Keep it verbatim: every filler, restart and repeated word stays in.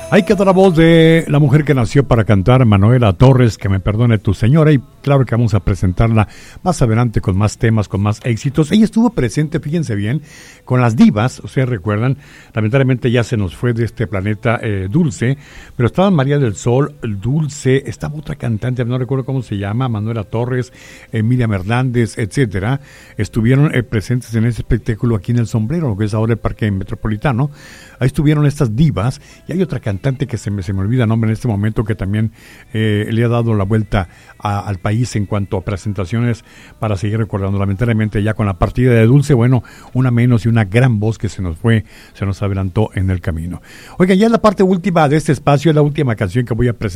Ahí quedó la voz de la mujer que nació para cantar, Manuela Torres, que me perdone tu señora, y claro que vamos a presentarla más adelante con más temas, con más éxitos. Ella estuvo presente, fíjense bien, con las divas, ustedes recuerdan, lamentablemente ya se nos fue de este planeta eh, Dulce, pero estaban María del Sol, Dulce, estaba otra cantante, no recuerdo cómo se llama, Manuela Torres, eh, Miriam Hernández, etcétera, estuvieron eh, presentes en ese espectáculo aquí en El Sombrero, lo que es ahora el Parque Metropolitano. Ahí estuvieron estas divas, y hay otra cantante que se me, se me olvida el nombre en este momento, que también eh, le ha dado la vuelta a, al país en cuanto a presentaciones, para seguir recordando. Lamentablemente ya con la partida de Dulce, bueno, una menos y una gran voz que se nos fue, se nos adelantó en el camino. Oigan, ya es la parte última de este espacio, es la última canción que voy a presentar.